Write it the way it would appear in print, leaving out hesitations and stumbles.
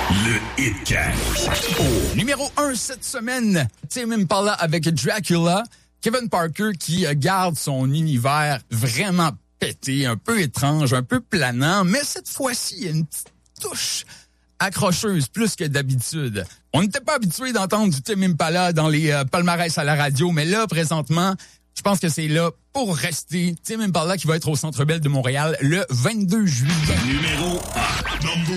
Le Hitcast. Numéro 1 cette semaine, Tame Impala avec Dracula. Kevin Parker qui garde son univers vraiment pété, un peu étrange, un peu planant, mais cette fois-ci, il y a une petite touche accrocheuse plus que d'habitude. On n'était pas habitué d'entendre du Tame Impala dans les palmarès à la radio, mais là, présentement, je pense que c'est là pour rester. Tame Impala qui va être au Centre Bell de Montréal le 22 juillet. Numéro 1.